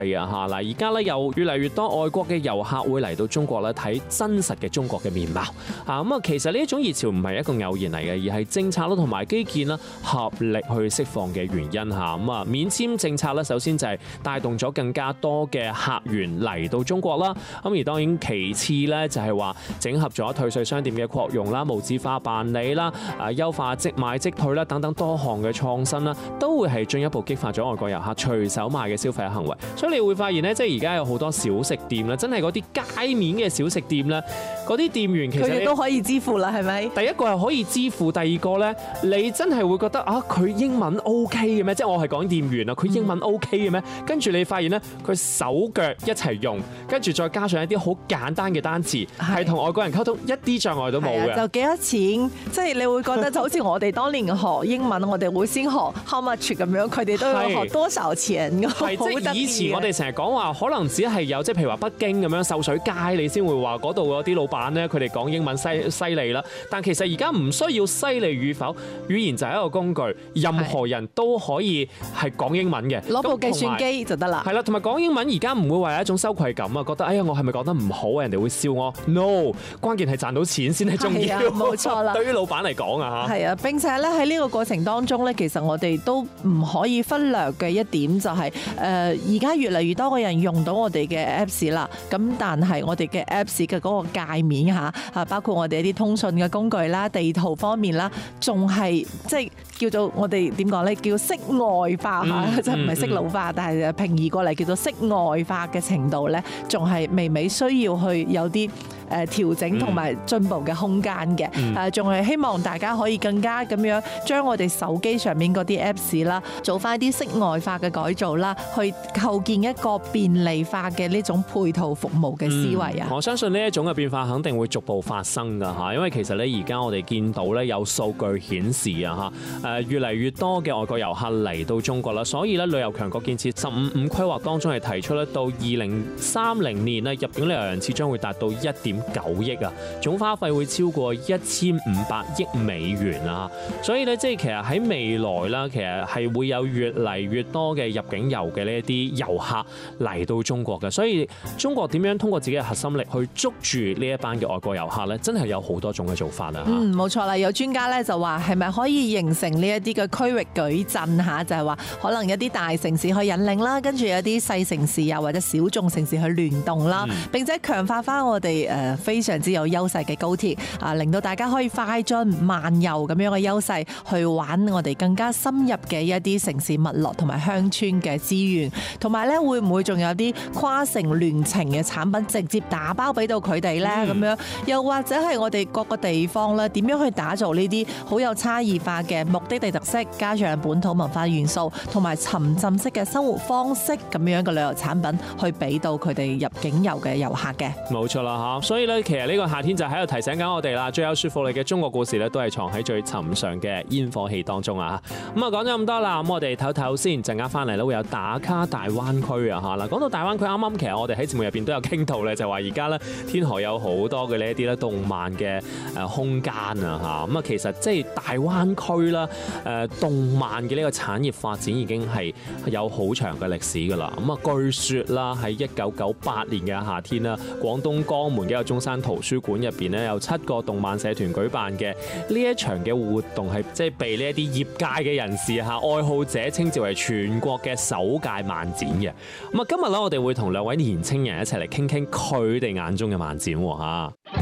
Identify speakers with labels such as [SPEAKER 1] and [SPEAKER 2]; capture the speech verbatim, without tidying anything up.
[SPEAKER 1] 係啊嚇嗱，而家咧有越嚟越多外國嘅遊客會嚟到中國咧睇真實嘅中國嘅面貌嚇咁啊，其實呢一種熱潮唔係一個偶然嚟嘅，而係政策啦同埋基建啦合力去釋放嘅原因嚇咁啊。免簽政策咧，首先就係帶動咗更加多嘅客源嚟到中國啦。咁而當然其次咧就係話整合咗退稅商店嘅擴容啦、無紙化辦理啦、啊優化即買即退啦等等多項嘅創新啦，都會係進一步激發咗外國遊客隨手買嘅消費行為。所以你會發現咧，即係而家有好多小食店啦，真係嗰啲街面嘅小食店咧，嗰啲店員其實佢
[SPEAKER 2] 哋都可以支付啦，係咪？
[SPEAKER 1] 第一個係可以支付，第二個咧，你真係會覺得啊，佢英文 OK 嘅咩？即係我係講店員啊，佢英文 OK 嘅咩？跟住你發現咧，佢手腳一齊用，跟住再加上一啲好簡單嘅單詞，係同外國人溝通一啲障礙都冇嘅。
[SPEAKER 2] 就幾多錢？即係你會覺得就好似我哋當年學英文，我哋會先學 how much 咁樣，佢哋都要學多少錢㗎。
[SPEAKER 1] 即係以前我哋成日講話，可能只係有即係譬如話北京咁樣秀水街，你先會話嗰度嗰啲老闆咧，佢哋講英文犀犀利啦。但其實而家唔需要犀利與否，語言就係一個工具，任何人都可以係講英文嘅。
[SPEAKER 2] 攞部計算機就得啦。
[SPEAKER 1] 係啦，同埋講英文而家唔會話有一種羞愧感啊，覺得哎呀我係咪講得唔好啊？人哋會笑我。No， 關鍵係賺到錢先係重要。
[SPEAKER 2] 冇錯啦。
[SPEAKER 1] 對於老闆嚟講啊嚇。
[SPEAKER 2] 係啊，並且咧喺呢個過程當中咧，其實我哋都唔可以忽略嘅一點就係誒而家越嚟越多嘅人用到我哋嘅 Apps 啦，咁但係我哋嘅 Apps 嘅嗰個界面嚇啊，包括我哋一啲通訊嘅工具啦、地圖方面啦，仲係即係叫做我哋點講咧，叫色外化嚇，即係唔係色老化，但係平移過嚟叫做色外化嘅程度咧，仲係微微需要去有啲誒調整同埋進步嘅空間嘅。誒仲係希望大家可以更加咁樣將我哋手機上面嗰啲 Apps 啦，做翻啲色外化嘅改造啦，去構建一個便利化嘅呢種配套服務嘅思維啊、
[SPEAKER 1] 嗯！我相信呢一種嘅變化肯定會逐步發生㗎嚇，因為其實咧而家我哋見到咧有數據顯示啊嚇，誒越嚟越多嘅外國遊客嚟到中國啦，所以咧旅遊強國建設十五五規劃當中係提出咧到二零三零年咧入境旅遊人次將會達到一點九億啊，總花費會超過一千五百億美元啊，所以咧即係其實喺未來啦，其實係會有越嚟越多嘅入境遊嘅呢一啲遊客嚟到中國嘅，所以中國點樣通過自己嘅核心力去捉住呢一班嘅外國遊客咧，真係有好多種嘅做法啊！
[SPEAKER 2] 嗯，冇錯啦，有專家咧就話係咪可以形成呢一啲嘅區域矩陣嚇，就係話可能有啲大城市去引領啦，跟住有啲細城市又或者小眾城市去聯動啦，嗯、並且強化翻我哋誒非常之有優勢嘅高鐵啊，令到大家可以快進慢遊咁樣嘅優勢去玩我哋更加深入嘅一啲城市脈絡同埋鄉村嘅資源，同埋咧會唔會仲有啲跨城聯程嘅產品直接打包俾到佢哋咧？咁、嗯、樣又或者係我哋各個地方咧點樣去打造呢啲好有差異化嘅目的地特色，加上本土文化元素同埋沉浸式嘅生活方式咁樣嘅旅遊產品，去俾到佢哋入境遊嘅遊客嘅。
[SPEAKER 1] 冇錯啦嚇，所以咧其實呢個夏天就喺度提醒緊我哋啦，最有說服力嘅中國故事咧，都係藏喺最尋常嘅煙火氣當中啊！咁啊講咗咁多啦，咁我哋唞唞先，陣間翻嚟咧會有打卡大灣區啊嚇！嗱，講到大灣區，啱啱其實我哋喺節目入邊都有傾到咧，就話而家咧天河有好多嘅呢一啲咧動漫嘅誒空間啊嚇！咁啊其實即係大灣區啦，誒動漫嘅呢個產業發展已經係有好長嘅歷史噶啦。咁啊據説啦，喺一九九八年嘅夏天啦，廣東江門嘅一個中山圖書館入邊咧，有七個動漫社團舉辦嘅呢一場嘅活動，係即係被呢一啲業界嘅人士嚇愛好者稱之為全國嘅首屆漫展嘅。咁啊，今日咧我哋會同兩位年青人一齊嚟傾傾佢哋眼中嘅漫展喎嚇。